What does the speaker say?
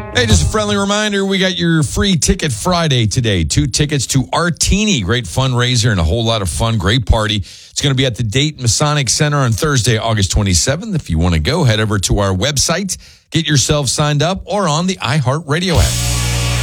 Hey, just a friendly reminder, we got your free ticket Friday today. 2 tickets to Artini. Great fundraiser and a whole lot of fun. Great party. It's going to be at the Dayton Masonic Center on Thursday, August 27th. If you want to go, head over to our website, get yourself signed up, or on the iHeartRadio app.